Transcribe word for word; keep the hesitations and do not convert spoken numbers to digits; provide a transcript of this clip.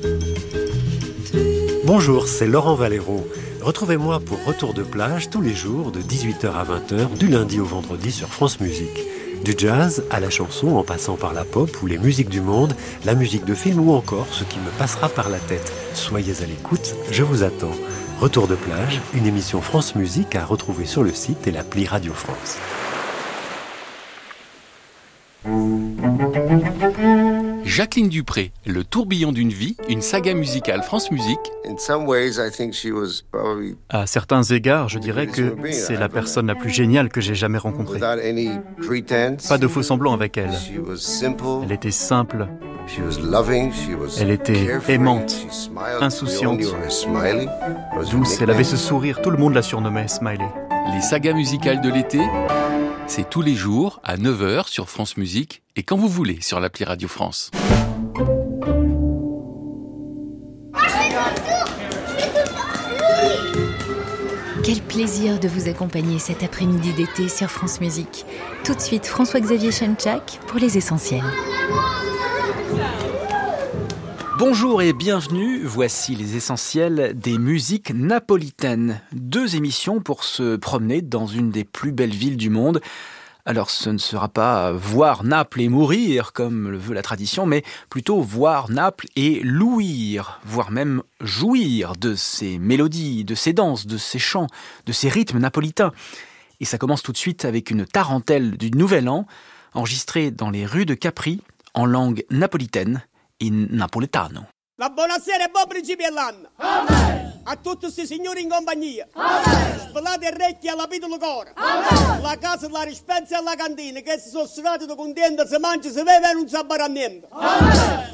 Bonjour, c'est Laurent Valero. Retrouvez-moi pour Retour de plage tous les jours de dix-huit heures à vingt heures, du lundi au vendredi sur France Musique. Du jazz à la chanson, en passant par la pop ou les musiques du monde, la musique de film ou encore ce qui me passera par la tête. Soyez à l'écoute, je vous attends. Retour de plage, une émission France Musique à retrouver sur le site et l'appli Radio France. Jacqueline Dupré, Le tourbillon d'une vie, une saga musicale France Musique. À certains égards, je dirais que c'est la personne la plus géniale que j'ai jamais rencontrée. Pas de faux semblants avec elle. Elle était simple. Elle était aimante, insouciante, douce. Elle avait ce sourire, tout le monde la surnommait Smiley. Les sagas musicales de l'été, c'est tous les jours à neuf heures sur France Musique et quand vous voulez sur l'appli Radio France. Quel plaisir de vous accompagner cet après-midi d'été sur France Musique. Tout de suite, François-Xavier Schenchak pour les essentiels. Bonjour et bienvenue, voici les essentiels des musiques napolitaines. Deux émissions pour se promener dans une des plus belles villes du monde. Alors ce ne sera pas voir Naples et mourir comme le veut la tradition, mais plutôt voir Naples et louir, voire même jouir de ces mélodies, de ces danses, de ces chants, de ces rythmes napolitains. Et ça commence tout de suite avec une tarentelle du Nouvel An, enregistrée dans les rues de Capri, en langue napolitaine, in napoletano. La buonasera e buon principio dell'anno. Amen. A tutti questi signori in compagnia. Amen. Spellate orecchie alla vita del cuore. Amen. La casa, la dispensa e la cantina, che si sono stati contenti, si mangia, si beve e non si abbarra niente. Amen.